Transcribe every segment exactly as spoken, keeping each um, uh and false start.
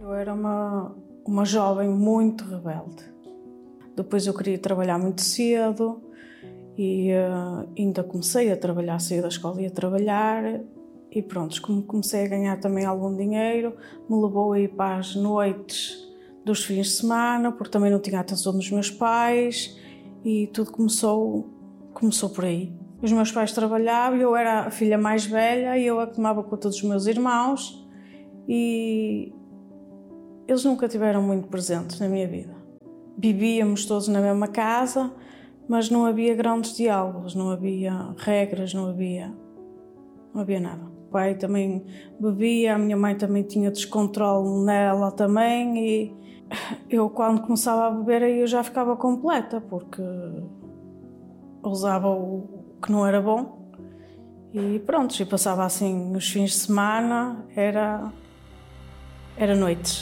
Eu era uma, uma jovem muito rebelde. Depois eu queria trabalhar muito cedo e uh, ainda comecei a trabalhar, saí da escola e a trabalhar e pronto, como comecei a ganhar também algum dinheiro, me levou a ir para as noites dos fins de semana, porque também não tinha atenção dos meus pais e tudo começou, começou por aí. Os meus pais trabalhavam, eu era a filha mais velha e eu a que tomava conta dos meus irmãos e eles nunca tiveram muito presentes na minha vida. Vivíamos todos na mesma casa, mas não havia grandes diálogos, não havia regras, não havia, não havia nada. O pai também bebia, a minha mãe também tinha descontrole nela também e eu quando começava a beber aí eu já ficava completa porque usava o que não era bom e pronto, e passava assim os fins de semana, era, era noites.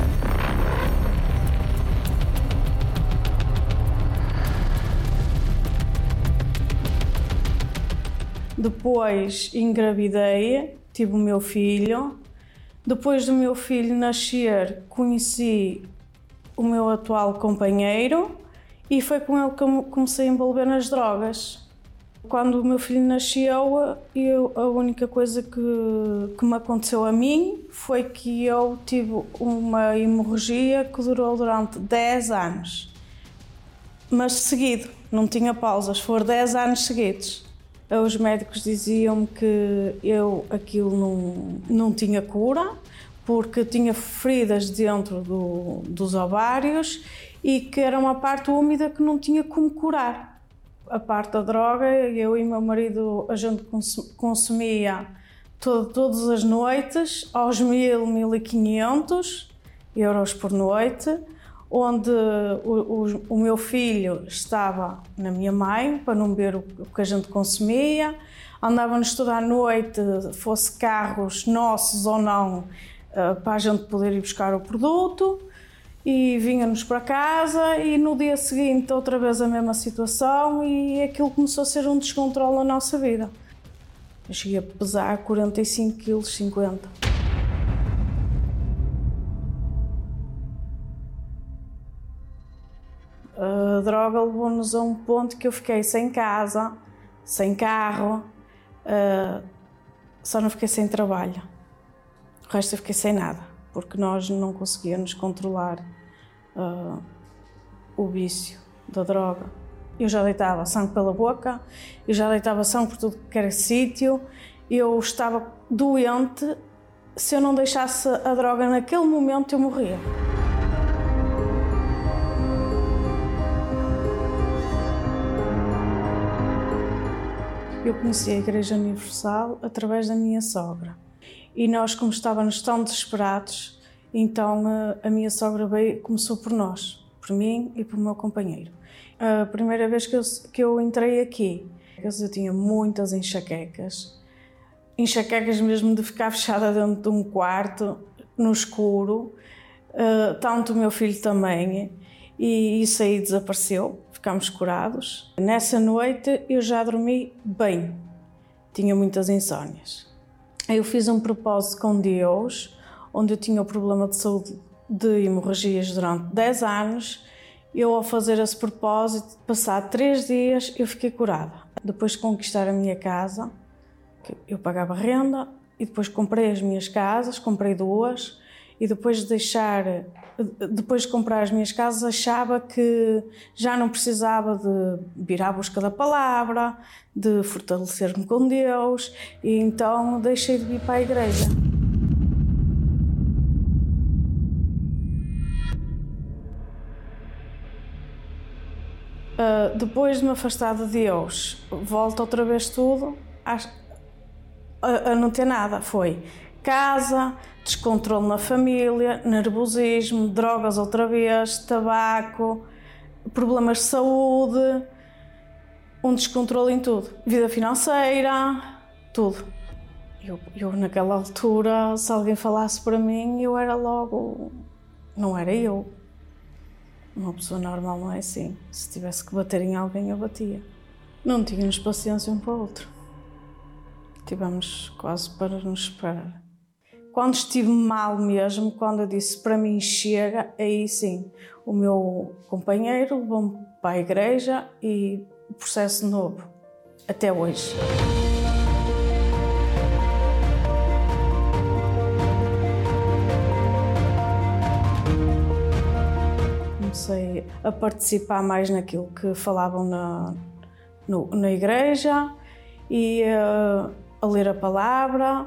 Depois engravidei, tive o meu filho. Depois do meu filho nascer, conheci o meu atual companheiro e foi com ele que eu comecei a envolver nas drogas. Quando o meu filho nasceu, eu, a única coisa que, que me aconteceu a mim foi que eu tive uma hemorragia que durou durante dez anos. Mas seguido, não tinha pausas, foram dez anos seguidos. Os médicos diziam-me que eu aquilo não, não tinha cura, porque tinha feridas dentro do, dos ovários e que era uma parte úmida que não tinha como curar. A parte da droga, eu e meu marido, a gente consumia todo, todas as noites, aos mil, mil e quinhentos euros por noite, onde o, o, o meu filho estava na minha mãe, para não ver o, o que a gente consumia. Andávamos toda a noite, fosse carros nossos ou não, para a gente poder ir buscar o produto. E vinha-nos para casa e no dia seguinte outra vez a mesma situação e aquilo começou a ser um descontrole na nossa vida. Eu cheguei a pesar quarenta e cinco quilos, cinquenta. A droga levou-nos a um ponto que eu fiquei sem casa, sem carro, uh, só não fiquei sem trabalho. O resto eu fiquei sem nada, porque nós não conseguíamos controlar uh, o vício da droga. Eu já deitava sangue pela boca, eu já deitava sangue por tudo que era sítio, eu estava doente, se eu não deixasse a droga naquele momento eu morria. Eu conheci a Igreja Universal através da minha sogra. E nós, como estávamos tão desesperados, então a minha sogra veio, começou por nós, por mim e por meu companheiro. A primeira vez que eu, que eu entrei aqui, eu tinha muitas enxaquecas, enxaquecas mesmo de ficar fechada dentro de um quarto, no escuro, tanto o meu filho também, e isso aí desapareceu. Ficámos curados. Nessa noite eu já dormi bem, tinha muitas insónias. Eu fiz um propósito com Deus, onde eu tinha o problema de saúde de hemorragias durante dez anos. Eu, ao fazer esse propósito, passado três dias, eu fiquei curada. Depois de conquistar a minha casa, eu pagava renda, e depois comprei as minhas casas, comprei duas, e depois de deixar, depois de comprar as minhas casas, achava que já não precisava de ir à busca da palavra, de fortalecer-me com Deus, e então deixei de ir para a igreja. Uh, depois de me afastar de Deus, volta outra vez tudo a, a, a não ter nada. Foi casa, descontrole na família, nervosismo, drogas outra vez, tabaco, problemas de saúde, um descontrole em tudo. Vida financeira, tudo. Eu, eu naquela altura, se alguém falasse para mim, eu era logo... Não era eu. Uma pessoa normal não é assim. Se tivesse que bater em alguém, eu batia. Não tínhamos paciência um para o outro. Tivemos quase para nos separar. Quando estive mal mesmo, quando eu disse para mim chega, aí sim, o meu companheiro levou-me para a igreja e o processo novo, até hoje. Comecei a participar mais naquilo que falavam na, no, na igreja e uh, a ler a palavra,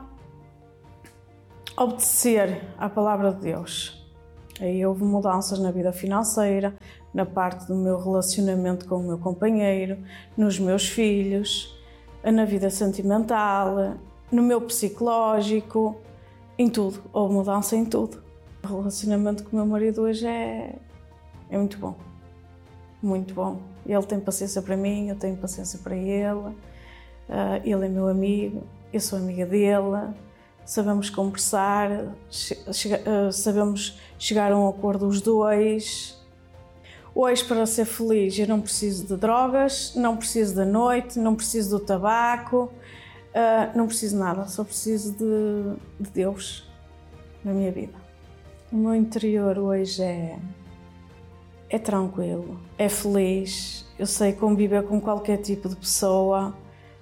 obedecer à palavra de Deus. Aí houve mudanças na vida financeira, na parte do meu relacionamento com o meu companheiro, nos meus filhos, na vida sentimental, no meu psicológico, em tudo. Houve mudança em tudo. O relacionamento com o meu marido hoje é, é muito bom, muito bom. Ele tem paciência para mim, eu tenho paciência para ele. Ele é meu amigo, eu sou amiga dele. Sabemos conversar, sabemos chegar a um acordo os dois. Hoje, para ser feliz, eu não preciso de drogas, não preciso da noite, não preciso do tabaco, não preciso de nada, só preciso de, de Deus na minha vida. O meu interior hoje é, é tranquilo, é feliz, eu sei conviver com qualquer tipo de pessoa.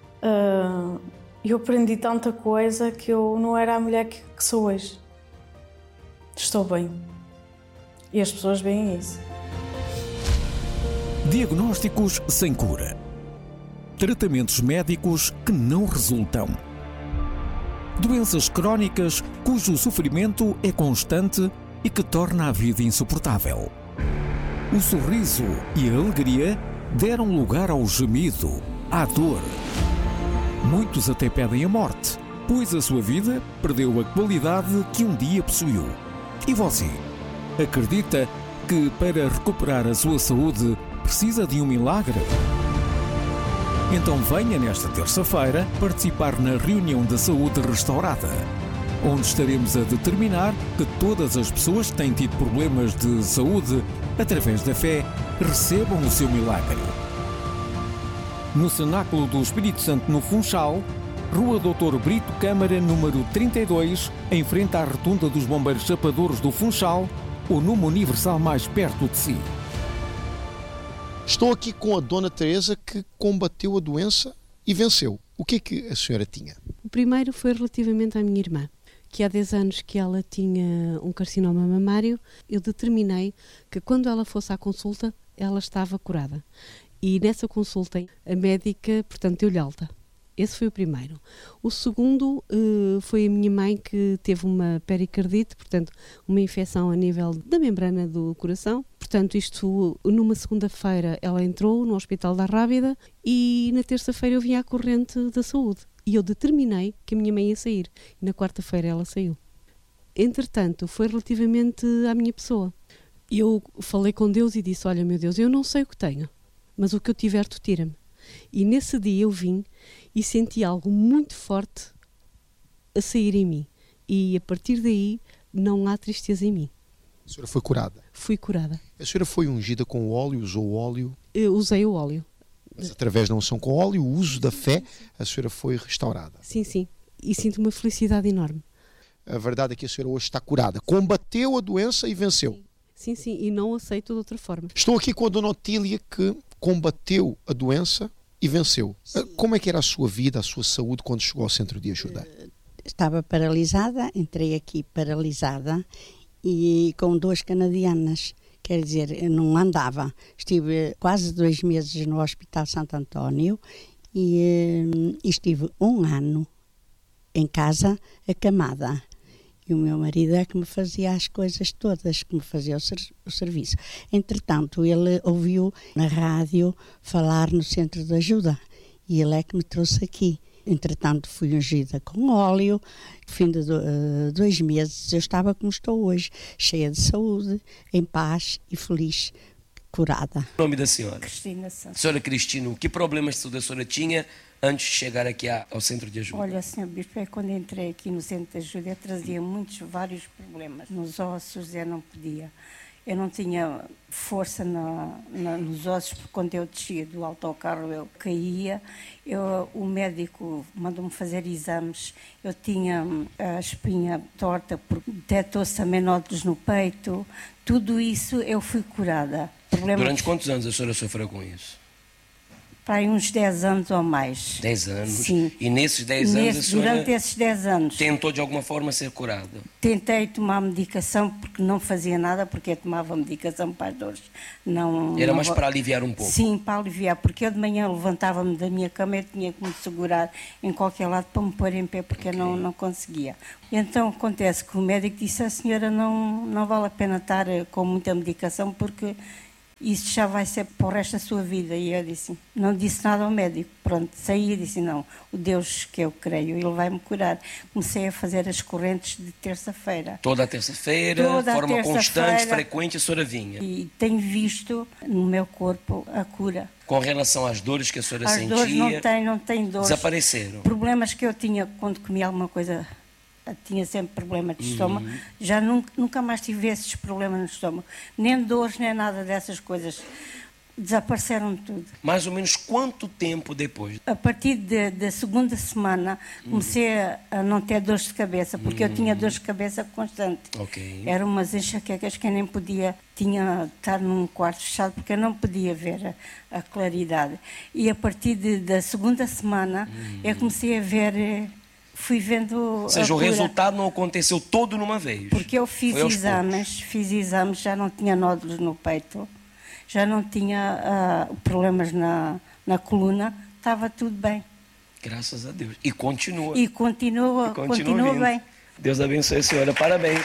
Eu aprendi tanta coisa que eu não era a mulher que, que sou hoje. Estou bem. E as pessoas veem isso. Diagnósticos sem cura. Tratamentos médicos que não resultam. Doenças crónicas cujo sofrimento é constante e que torna a vida insuportável. O sorriso e a alegria deram lugar ao gemido, à dor. Muitos até pedem a morte, pois a sua vida perdeu a qualidade que um dia possuiu. E você? Acredita que para recuperar a sua saúde precisa de um milagre? Então venha nesta terça-feira participar na reunião da saúde restaurada, onde estaremos a determinar que todas as pessoas que têm tido problemas de saúde, através da fé, recebam o seu milagre. No Cenáculo do Espírito Santo, no Funchal, Rua doutor Brito Câmara, número trinta e dois, em frente à Rotunda dos Bombeiros Chapadores do Funchal, ou numa Universal mais perto de si. Estou aqui com a Dona Teresa, que combateu a doença e venceu. O que é que a senhora tinha? O primeiro foi relativamente à minha irmã, que há dez anos que ela tinha um carcinoma mamário. Eu determinei que quando ela fosse à consulta, ela estava curada. E nessa consulta, a médica, portanto, deu-lhe alta. Esse foi o primeiro. O segundo uh, foi a minha mãe, que teve uma pericardite, portanto, uma infecção a nível da membrana do coração. Portanto, isto, numa segunda-feira, ela entrou no Hospital da Rábida e na terça-feira eu vim à corrente da saúde. E eu determinei que a minha mãe ia sair. E na quarta-feira ela saiu. Entretanto, foi relativamente à minha pessoa. Eu falei com Deus e disse, olha, meu Deus, eu não sei o que tenho, mas o que eu tiver, tu tira-me. E nesse dia eu vim e senti algo muito forte a sair em mim. E a partir daí não há tristeza em mim. A senhora foi curada? Fui curada. A senhora foi ungida com óleo, usou o óleo? Eu usei o óleo. Mas através da unção com óleo, o uso da fé, a senhora foi restaurada? Sim, sim. E sinto uma felicidade enorme. A verdade é que a senhora hoje está curada. Combateu a doença e venceu. Sim, sim. E não aceito de outra forma. Estou aqui com a Dona Otília, que combateu a doença e venceu. Sim. Como é que era a sua vida, a sua saúde, quando chegou ao centro de ajuda? Estava paralisada, entrei aqui paralisada e com duas canadianas. Quer dizer, eu não andava. Estive quase dois meses no Hospital Santo António e, e estive um ano em casa acamada. E o meu marido é que me fazia as coisas todas, que me fazia o, ser, o serviço. Entretanto, ele ouviu na rádio falar no centro de ajuda e ele é que me trouxe aqui. Entretanto, fui ungida com óleo. No fim de uh, dois meses, eu estava como estou hoje, cheia de saúde, em paz e feliz, curada. O nome da senhora? Cristina Santos. Senhora Cristina, que problemas de saúde a senhora tinha antes de chegar aqui ao centro de ajuda? Olha, senhor Bispo, é quando entrei aqui no centro de ajuda, eu trazia muitos, vários problemas. Nos ossos, eu não podia. eu não tinha força na, na, nos ossos, porque quando eu descia do autocarro eu caía. Eu, o médico mandou-me fazer exames, eu tinha a espinha torta, porque detectou-se também nódulos no peito. Tudo isso eu fui curada. Problema Durante de... quantos anos a senhora sofreu com isso? Para aí uns dez anos ou mais. dez anos? Sim. E nesses dez Nesse, anos a senhora durante esses dez anos tentou de alguma forma ser curada? Tentei tomar medicação porque não fazia nada, porque eu tomava medicação para as dores. Não, Era não... mais para aliviar um pouco? Sim, para aliviar, porque eu de manhã levantava-me da minha cama e tinha que me segurar em qualquer lado para me pôr em pé, porque okay. eu não, não conseguia. E então acontece que o médico disse: a senhora não, não vale a pena estar com muita medicação, porque isso já vai ser para o resto da sua vida. E eu disse, não disse nada ao médico. Pronto, saí e disse, não, o Deus que eu creio, Ele vai me curar. Comecei a fazer as correntes de terça-feira. Toda a terça-feira, de forma terça constante, frequente, a senhora vinha. E tenho visto no meu corpo a cura. Com relação às dores que a senhora As sentia? As dores não tem, não tem dores. Desapareceram? Problemas que eu tinha quando comia alguma coisa... tinha sempre problemas de estômago, uhum. já nunca, nunca mais tive esses problemas no estômago, nem dores, nem nada dessas coisas, desapareceram tudo. Mais ou menos quanto tempo depois? A partir de, da segunda semana comecei uhum. a não ter dores de cabeça, porque uhum. eu tinha dores de cabeça constante. Okay. Eram umas enxaquecas que eu nem podia, tinha de estar num quarto fechado, porque eu não podia ver a, a claridade. E a partir de, da segunda semana uhum. eu comecei a ver... Fui vendo. Ou seja, o resultado não aconteceu todo numa vez. Porque eu fiz exames, poucos. fiz exames, já não tinha nódulos no peito, já não tinha uh, problemas na, na coluna, estava tudo bem. Graças a Deus. E continua. E continua, e continua, continua bem. Deus abençoe a senhora, parabéns.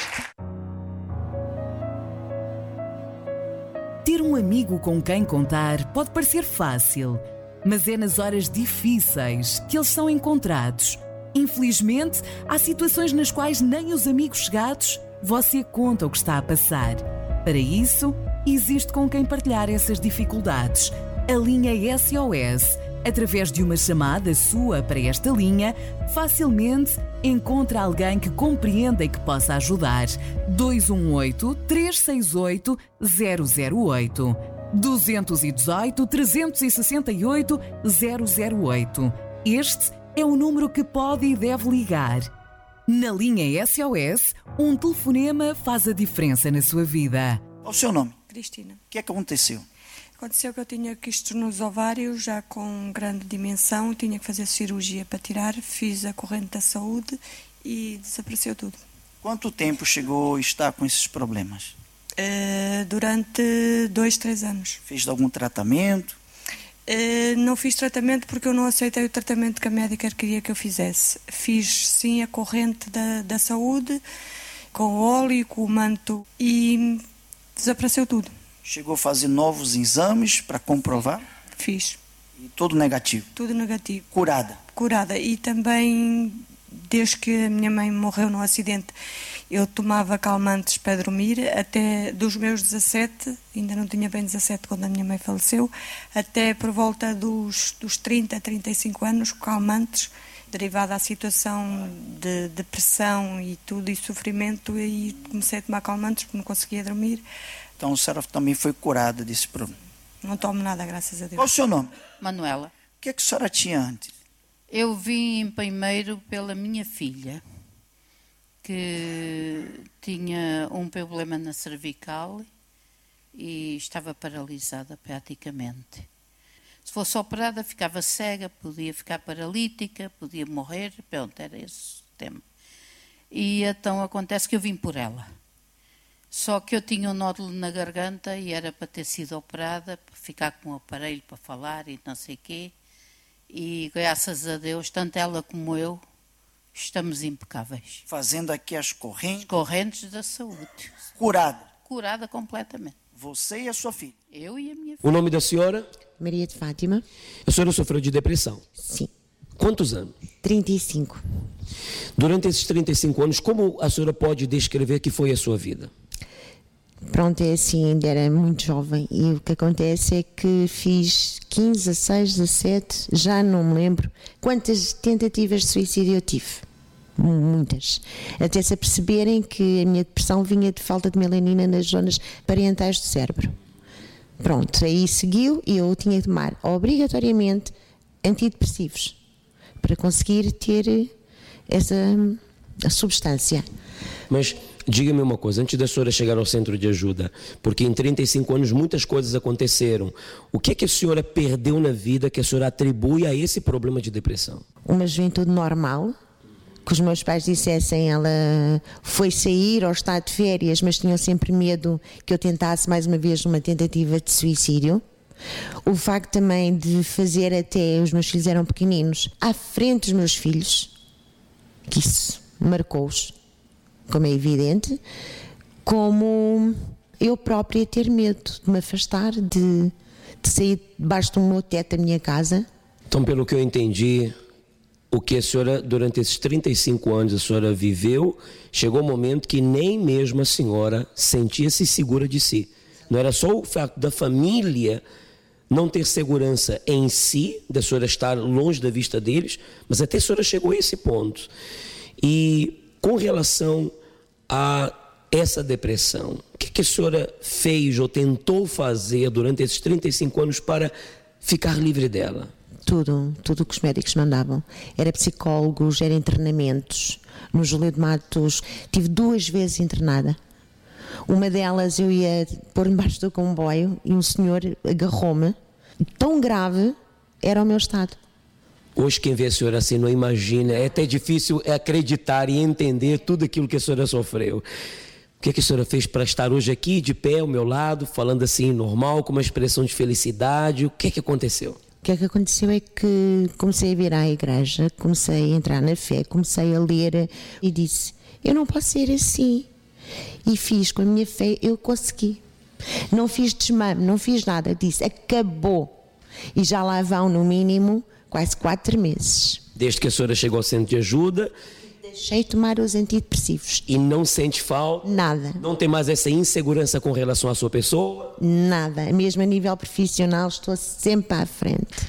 Ter um amigo com quem contar pode parecer fácil, mas é nas horas difíceis que eles são encontrados. Infelizmente, há situações nas quais nem os amigos chegados você conta o que está a passar. Para isso, existe com quem partilhar essas dificuldades. A linha S O S, através de uma chamada sua para esta linha, facilmente encontra alguém que compreenda e que possa ajudar. dois um oito, três seis oito, zero zero oito. dois um oito, três seis oito, zero zero oito. Este é o número que pode e deve ligar. Na linha S O S, um telefonema faz a diferença na sua vida. Qual o seu nome? Cristina. O que é que aconteceu? Aconteceu que eu tinha quistos nos ovários, já com grande dimensão, tinha que fazer cirurgia para tirar, fiz a corrente da saúde e desapareceu tudo. Quanto tempo chegou a estar com esses problemas? Uh, durante dois, três anos. Fez algum tratamento? Uh, não fiz tratamento porque eu não aceitei o tratamento que a médica queria que eu fizesse. Fiz sim a corrente da, da saúde, com o óleo, com o manto, e desapareceu tudo. Chegou a fazer novos exames para comprovar? Fiz. E tudo negativo? Tudo negativo. Curada? Curada. E também, desde que a minha mãe morreu num acidente, eu tomava calmantes para dormir, até dos meus dezassete, ainda não tinha bem dezassete quando a minha mãe faleceu, até por volta dos, dos trinta, trinta e cinco anos, calmantes, derivado da situação de depressão e tudo, e sofrimento, e comecei a tomar calmantes porque não conseguia dormir. Então a senhora também foi curada desse problema? Não tomo nada, graças a Deus. Qual o seu nome? Manuela. O que é que a senhora tinha antes? Eu vim primeiro pela minha filha, que tinha um problema na cervical e estava paralisada praticamente. Se fosse operada ficava cega, podia ficar paralítica, podia morrer, pronto, era esse o tema. E então acontece que eu vim por ela. Só que eu tinha um nódulo na garganta e era para ter sido operada, para ficar com um aparelho para falar e não sei o quê. E graças a Deus, tanto ela como eu, estamos impecáveis. Fazendo aqui as correntes? As correntes da saúde. Curada? Curada completamente. Você e a sua filha? Eu e a minha filha. O nome da senhora? Maria de Fátima. A senhora sofreu de depressão? Sim. Quantos anos? trinta e cinco. Durante esses trinta e cinco anos, como a senhora pode descrever que foi a sua vida? Pronto, é assim, ainda era muito jovem e o que acontece é que fiz quinze, dezasseis, dezassete, já não me lembro quantas tentativas de suicídio eu tive. muitas, até se aperceberem que a minha depressão vinha de falta de melanina nas zonas parietais do cérebro. Pronto, aí seguiu e eu tinha que tomar obrigatoriamente antidepressivos para conseguir ter essa a substância. Mas diga-me uma coisa, antes da senhora chegar ao centro de ajuda, porque em trinta e cinco anos muitas coisas aconteceram, o que é que a senhora perdeu na vida que a senhora atribui a esse problema de depressão? Uma juventude normal, que os meus pais dissessem, ela foi sair ou está de férias, mas tinham sempre medo que eu tentasse mais uma vez uma tentativa de suicídio. O facto também de fazer até, os meus filhos eram pequeninos, à frente dos meus filhos, que isso marcou-os, como é evidente, como eu própria ter medo de me afastar, de, de sair debaixo do meu teto da minha casa. Então, pelo que eu entendi, o que a senhora, durante esses trinta e cinco anos, a senhora viveu, chegou um momento que nem mesmo a senhora sentia-se segura de si. Não era só o fato da família não ter segurança em si, da senhora estar longe da vista deles, mas até a senhora chegou a esse ponto. E com relação a essa depressão, o que, que a senhora fez ou tentou fazer durante esses trinta e cinco anos para ficar livre dela? Tudo, tudo o que os médicos mandavam. Era psicólogos, era internamentos. No Júlio de Matos tive duas vezes internada. Uma delas eu ia pôr embaixo do comboio e um senhor agarrou-me. Tão grave era o meu estado. Hoje quem vê a senhora assim não imagina, é até difícil acreditar e entender tudo aquilo que a senhora sofreu. O que, é que a senhora fez para estar hoje aqui de pé ao meu lado, falando assim normal, com uma expressão de felicidade? O que é que aconteceu? O que é que aconteceu é que comecei a vir à igreja, comecei a entrar na fé, comecei a ler e disse, eu não posso ser assim. E fiz com a minha fé, eu consegui. Não fiz desmame, não fiz nada, disse, acabou. E já lá vão no mínimo quase quatro meses. Desde que a senhora chegou ao centro de ajuda? Deixei de tomar os antidepressivos. E não sente falta? Nada. Não tem mais essa insegurança com relação à sua pessoa? Nada. Mesmo a nível profissional estou sempre à frente.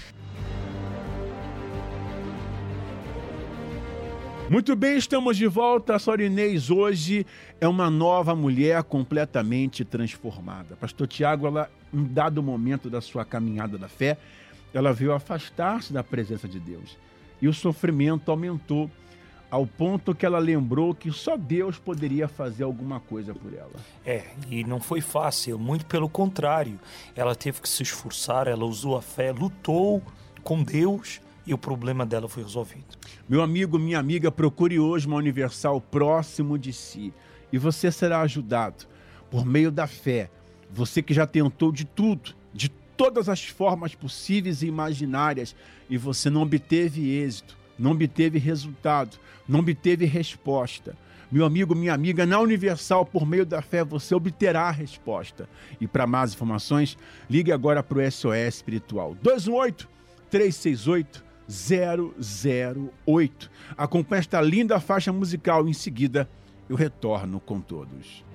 Muito bem, estamos de volta. A senhora Inês hoje é uma nova mulher completamente transformada. Pastor Tiago, ela, em dado momento da sua caminhada da fé, ela veio afastar-se da presença de Deus. E o sofrimento aumentou ao ponto que ela lembrou que só Deus poderia fazer alguma coisa por ela. É, e não foi fácil, muito pelo contrário. Ela teve que se esforçar, ela usou a fé, lutou com Deus e o problema dela foi resolvido. Meu amigo, minha amiga, procure hoje uma Universal próximo de si e você será ajudado por meio da fé. Você que já tentou de tudo, de todas as formas possíveis e imaginárias e você não obteve êxito, não obteve resultado, não obteve resposta. Meu amigo, minha amiga, na Universal, por meio da fé, você obterá a resposta. E para mais informações, ligue agora para o S O S Espiritual. dois um oito, três seis oito, zero zero oito. Acompanhe esta linda faixa musical. Em seguida, eu retorno com todos.